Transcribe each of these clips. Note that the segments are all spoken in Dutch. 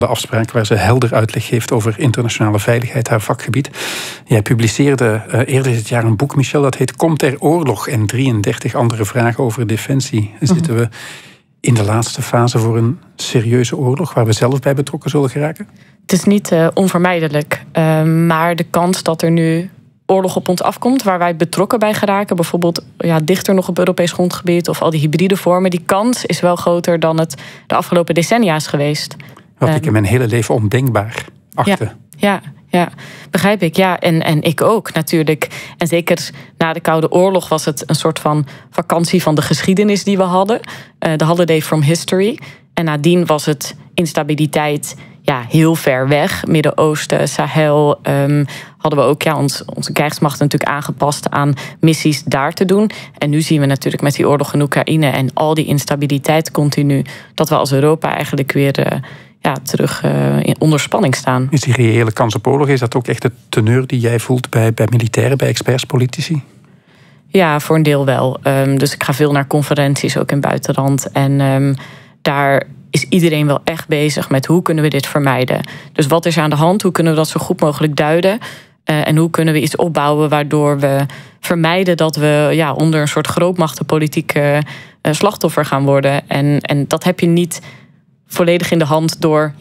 de afspraak waar ze helder uitleg geeft over internationale veiligheid, haar vakgebied. Jij publiceerde eerder dit jaar een boek, Michel, dat heet Komt er oorlog? En 33 andere vragen over defensie. Zitten we in de laatste fase voor een serieuze oorlog waar we zelf bij betrokken zullen geraken? Het is niet onvermijdelijk, maar de kans dat er nu oorlog op ons afkomt waar wij betrokken bij geraken, bijvoorbeeld dichter nog op Europees grondgebied of al die hybride vormen, die kans is wel groter dan het de afgelopen decennia is geweest. Wat ik in mijn hele leven ondenkbaar achtte. Ja, begrijp ik. Ja, en ik ook natuurlijk. En zeker na de Koude Oorlog was het een soort van vakantie van de geschiedenis die we hadden. De holiday from history. En nadien was het instabiliteit heel ver weg. Midden-Oosten, Sahel. Hadden we ook onze krijgsmacht natuurlijk aangepast aan missies daar te doen. En nu zien we natuurlijk met die oorlog in Oekraïne en al die instabiliteit continu, dat we als Europa eigenlijk weer terug onder spanning staan. Is die reële kans op oorlog, is dat ook echt de teneur die jij voelt bij militairen, bij experts, politici? Ja, voor een deel wel. Dus ik ga veel naar conferenties, ook in het buitenland. En daar is iedereen wel echt bezig met hoe kunnen we dit vermijden. Dus wat is aan de hand? Hoe kunnen we dat zo goed mogelijk duiden? En hoe kunnen we iets opbouwen waardoor we vermijden dat we onder een soort grootmachtenpolitiek slachtoffer gaan worden. En dat heb je niet volledig in de hand door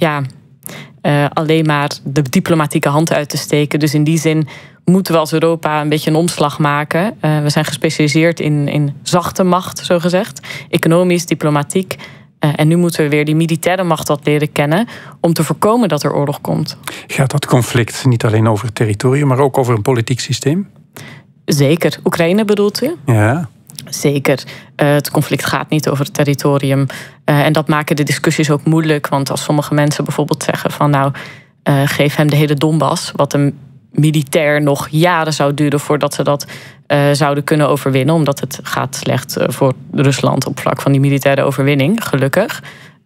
alleen maar de diplomatieke hand uit te steken. Dus in die zin moeten we als Europa een beetje een omslag maken. We zijn gespecialiseerd in zachte macht, zogezegd. Economisch, diplomatiek. En nu moeten we weer die militaire macht wat leren kennen om te voorkomen dat er oorlog komt. Gaat dat conflict niet alleen over het territorium, maar ook over een politiek systeem? Zeker. Oekraïne bedoelt u? Ja. Zeker. Het conflict gaat niet over het territorium. En dat maken de discussies ook moeilijk. Want als sommige mensen bijvoorbeeld zeggen van geef hem de hele Donbass, wat een militair nog jaren zou duren voordat ze dat zouden kunnen overwinnen. Omdat het gaat slecht voor Rusland op vlak van die militaire overwinning, gelukkig.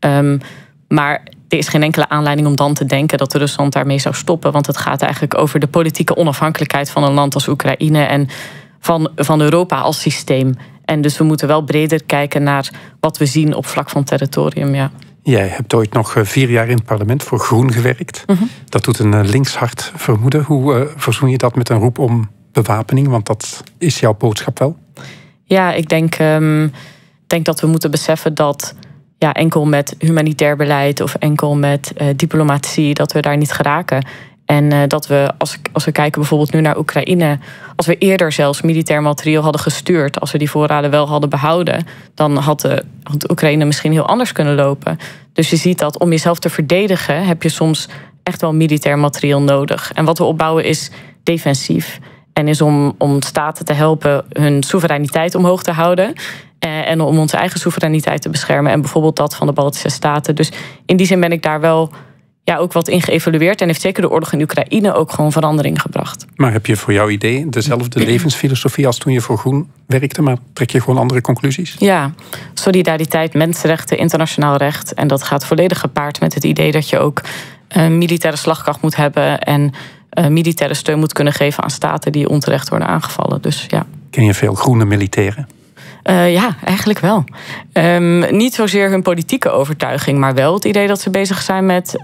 Maar er is geen enkele aanleiding om dan te denken dat Rusland daarmee zou stoppen. Want het gaat eigenlijk over de politieke onafhankelijkheid van een land als Oekraïne en van Europa als systeem. En dus we moeten wel breder kijken naar wat we zien op vlak van territorium, ja. Jij hebt ooit nog 4 jaar in het parlement voor Groen gewerkt. Mm-hmm. Dat doet een linkshart vermoeden. Hoe verzoen je dat met een roep om bewapening? Want dat is jouw boodschap wel. Ja, ik denk dat we moeten beseffen dat enkel met humanitair beleid of enkel met diplomatie, dat we daar niet geraken. En dat we, als we kijken bijvoorbeeld nu naar Oekraïne, als we eerder zelfs militair materieel hadden gestuurd, als we die voorraden wel hadden behouden, dan had Oekraïne misschien heel anders kunnen lopen. Dus je ziet dat om jezelf te verdedigen heb je soms echt wel militair materieel nodig. En wat we opbouwen is defensief. En is om staten te helpen hun soevereiniteit omhoog te houden. En om onze eigen soevereiniteit te beschermen. En bijvoorbeeld dat van de Baltische Staten. Dus in die zin ben ik daar wel ook wat in geëvalueerd. En heeft zeker de oorlog in Oekraïne ook gewoon verandering gebracht. Maar heb je voor jouw idee dezelfde levensfilosofie als toen je voor Groen werkte? Maar trek je gewoon andere conclusies? Ja, solidariteit, mensenrechten, internationaal recht. En dat gaat volledig gepaard met het idee dat je ook militaire slagkracht moet hebben en militaire steun moet kunnen geven aan staten die onterecht worden aangevallen. Dus ja. Ken je veel groene militairen? Ja, eigenlijk wel. Niet zozeer hun politieke overtuiging, maar wel het idee dat ze bezig zijn met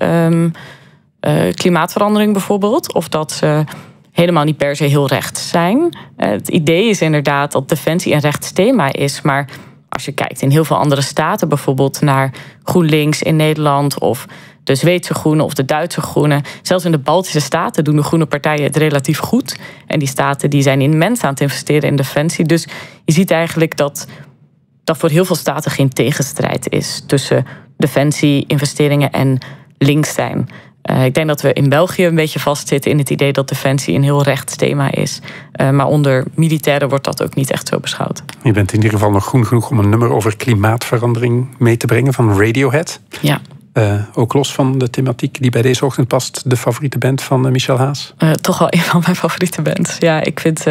klimaatverandering bijvoorbeeld. Of dat ze helemaal niet per se heel rechts zijn. Het idee is inderdaad dat defensie een rechtsthema is. Maar als je kijkt in heel veel andere staten, bijvoorbeeld naar GroenLinks in Nederland of de Zweedse Groenen of de Duitse Groenen. Zelfs in de Baltische Staten doen de groene partijen het relatief goed. En die staten die zijn immens aan het investeren in defensie. Dus je ziet eigenlijk dat voor heel veel staten geen tegenstrijd is tussen defensie, investeringen en links zijn. Ik denk dat we in België een beetje vastzitten in het idee dat defensie een heel rechts thema is. Maar onder militairen wordt dat ook niet echt zo beschouwd. Je bent in ieder geval nog groen genoeg om een nummer over klimaatverandering mee te brengen van Radiohead. Ja. Ook los van de thematiek die bij deze ochtend past, de favoriete band van Michel Haas? Toch wel een van mijn favoriete bands. Ja, ik vind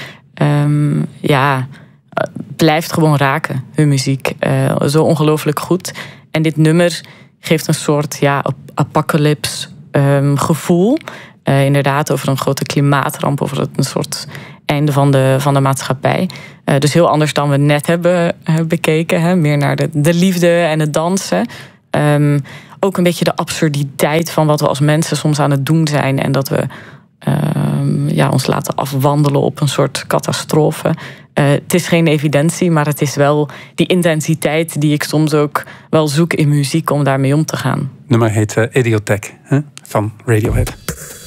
blijft gewoon raken, hun muziek. Zo ongelooflijk goed. En dit nummer geeft een soort apocalypse gevoel. Inderdaad, over een grote klimaatramp, over een soort einde van de maatschappij. Dus heel anders dan we net hebben bekeken. Meer naar de liefde en het dansen. ook een beetje de absurditeit van wat we als mensen soms aan het doen zijn. En dat we ons laten afwandelen op een soort catastrofe. Het is geen evidentie, maar het is wel die intensiteit die ik soms ook wel zoek in muziek om daarmee om te gaan. Het nummer heet Idiotech van Radiohead.